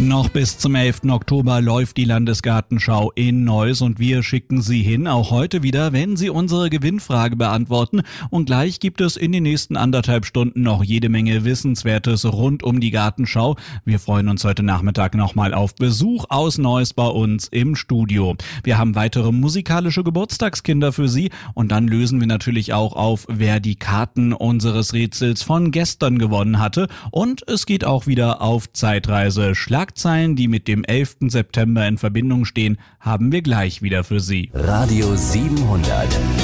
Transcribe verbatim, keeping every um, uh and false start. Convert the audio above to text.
Noch bis zum elften Oktober läuft die Landesgartenschau in Neuss und wir schicken Sie hin, auch heute wieder, wenn Sie unsere Gewinnfrage beantworten. Und gleich gibt es in den nächsten anderthalb Stunden noch jede Menge Wissenswertes rund um die Gartenschau. Wir freuen uns heute Nachmittag nochmal auf Besuch aus Neuss bei uns im Studio. Wir haben weitere musikalische Geburtstagskinder für Sie und dann lösen wir natürlich auch auf, wer die Karten unseres Rätsels von gestern gewonnen hatte. Und es geht auch wieder auf Zeitreise. Schlagzeilen, die mit dem elften September in Verbindung stehen, haben wir gleich wieder für Sie. Radio siebenhundert.